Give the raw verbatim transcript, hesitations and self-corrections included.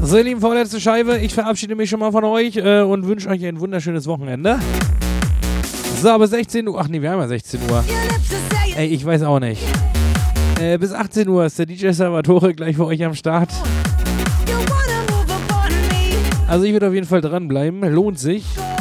So, ihr lieben, vorletzte Scheibe. Ich verabschiede mich schon mal von euch äh, und wünsche euch ein wunderschönes Wochenende. So, aber sechzehn Uhr. Ach nee, wir haben ja sechzehn Uhr. Ey, ich weiß auch nicht. Äh, bis achtzehn Uhr ist der D J Salvatore gleich für euch am Start. Also ich würde auf jeden Fall dranbleiben. Lohnt sich.